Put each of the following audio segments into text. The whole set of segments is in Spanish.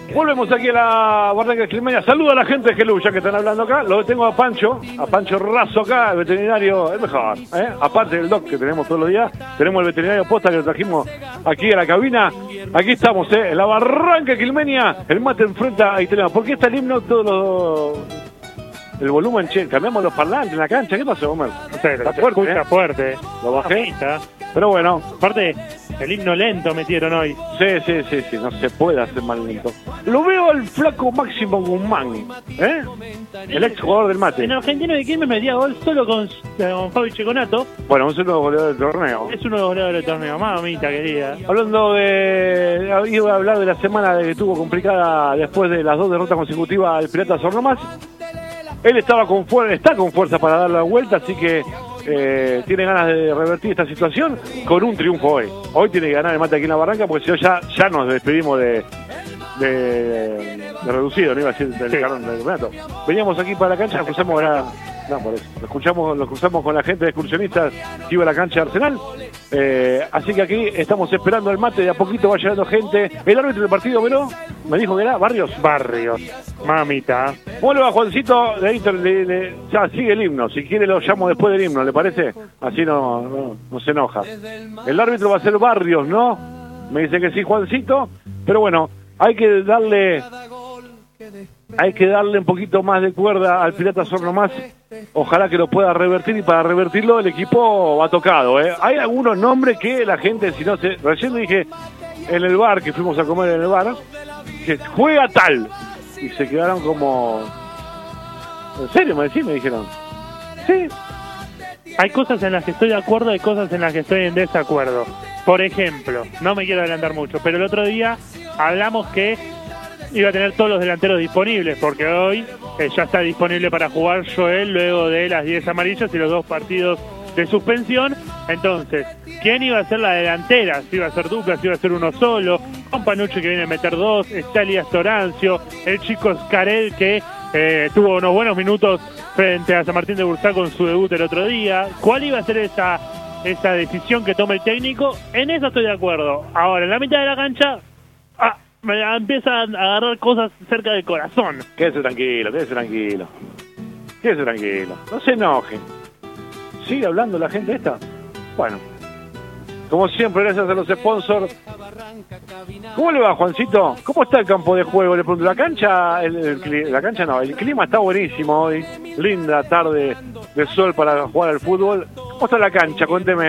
Volvemos aquí a la Barranca Quilmeña. Saludo a la gente de Gelú, ya que están hablando acá. Lo tengo a Pancho Razo acá, el veterinario, el mejor. Aparte del doc que tenemos todos los días, tenemos el veterinario posta que lo trajimos aquí a la cabina. Aquí estamos, en la Barranca Quilmeña. El mate enfrenta a Italiano. ¿Por qué está el himno el volumen, che? Cambiamos los parlantes en la cancha. ¿Qué pasó, Homer? No sé, está fuerte, está fuerte. Lo bajé. Pero bueno. Aparte, el himno lento metieron hoy. Sí. No se puede hacer más lento. Lo veo al flaco Máximo Guzmán, el ex jugador del mate. En Argentino de Quilmes metía gol solo con Fabi Checonato. Bueno, es uno de los goleadores del torneo. Es uno de los goleadores del torneo, mamita querida. Hablando iba a hablar de la semana que tuvo complicada después de las 2 derrotas consecutivas al Pirata Sornomás. Él está con fuerza para dar la vuelta, así que tiene ganas de revertir esta situación con un triunfo hoy. Hoy tiene que ganar el mate aquí en la Barranca, porque si no ya nos despedimos de reducido, no iba a decir del campeonato. Veníamos aquí para la cancha, nos cruzamos por eso. Lo cruzamos con la gente de excursionistas que iba a la cancha de Arsenal. Así que aquí estamos esperando el mate, de a poquito va llegando gente. El árbitro del partido, ¿pero? Me dijo que era Barrios, mamita. ¿Cómo le va, Juancito? De ahí ya sigue el himno. Si quiere lo llamo después del himno, ¿le parece? Así no se enoja. El árbitro va a ser Barrios, ¿no? Me dice que sí, Juancito. Pero bueno, hay que darle un poquito más de cuerda al Pirata Sornomás. Ojalá que lo pueda revertir, y para revertirlo el equipo va tocado. Hay algunos nombres que la gente, si no se... Recién dije en el bar, que fuimos a comer en el bar, que juega tal, y se quedaron como... ¿En serio? Me dijeron. Sí. Hay cosas en las que estoy de acuerdo, hay cosas en las que estoy en desacuerdo. Por ejemplo, no me quiero adelantar mucho, pero el otro día hablamos que iba a tener todos los delanteros disponibles, porque hoy ya está disponible para jugar Joel luego de las 10 amarillas y los 2 partidos de suspensión. Entonces, ¿quién iba a ser la delantera? Si iba a ser Ducas, si iba a ser uno solo, con Panucci que viene a meter 2, está Elías Torancio, el chico Scarel que tuvo unos buenos minutos frente a San Martín de Bursá con su debut el otro día. ¿Cuál iba a ser esa decisión que tome el técnico? En eso estoy de acuerdo. Ahora, en la mitad de la cancha... me empiezan a agarrar cosas cerca del corazón. Quédese tranquilo. No se enoje. ¿Sigue hablando la gente esta? Bueno. Como siempre, gracias a los sponsors. ¿Cómo le va, Juancito? ¿Cómo está el campo de juego? Le pregunto, la cancha el clima está buenísimo hoy. Linda tarde de sol para jugar al fútbol. ¿Cómo está la cancha? Cuénteme.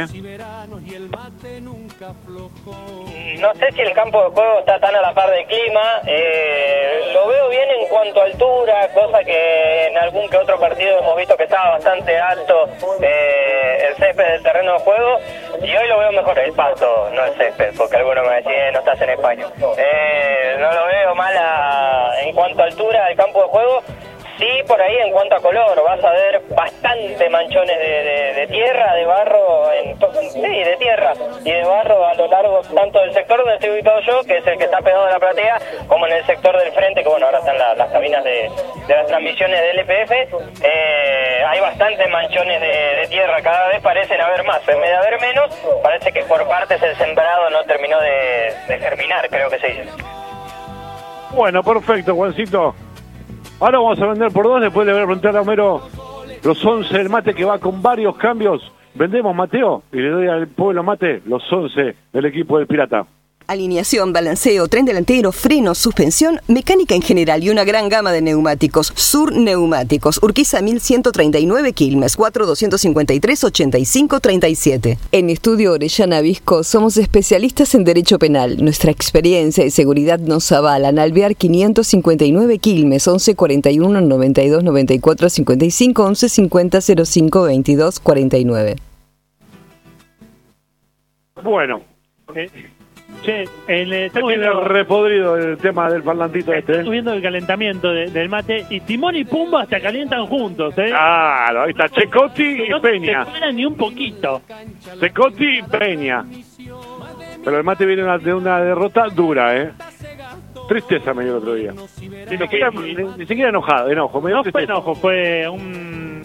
No sé si el campo de juego está tan a la par del clima, lo veo bien en cuanto a altura, cosa que en algún que otro partido hemos visto que estaba bastante alto el césped del terreno de juego, y hoy lo veo mejor el pasto, no el césped, porque algunos me decían no estás en España. No lo veo mal en cuanto a altura del campo de juego. Sí, por ahí en cuanto a color, vas a ver bastante manchones de tierra, de barro, de tierra y de barro a lo largo tanto del sector donde estoy ubicado yo, que es el que está pegado a la platea, como en el sector del frente, que bueno, ahora están las cabinas de las transmisiones del LPF. Hay bastantes manchones de tierra, cada vez parecen haber más, en vez de haber menos, parece que por partes el sembrado no terminó de germinar, creo que se dice. Bueno, perfecto, Juancito. Ahora vamos a vender por 2, después le voy a preguntar a Homero los 11 del mate, que va con varios cambios. Vendemos, Mateo, y le doy al pueblo mate los 11 del equipo del Pirata. Alineación, balanceo, tren delantero, frenos, suspensión, mecánica en general y una gran gama de neumáticos. Sur Neumáticos, Urquiza 1139 Quilmes, 4253-8537. En Estudio Orellana Visco somos especialistas en Derecho Penal. Nuestra experiencia y seguridad nos avalan. Alvear 559 Quilmes, 1141 92 94 55 11 50 05 22 49. Bueno. Estamos viendo repodrido el tema del parlantito Estamos viendo el calentamiento del mate, y Timón y Pumba hasta calientan juntos, Claro, ahí está Checotti y Peña. No se paran ni un poquito. Checotti y Peña. Pero el mate viene de una derrota dura, Tristeza me dio el otro día. Ni siquiera enojo. No fue enojo, fue un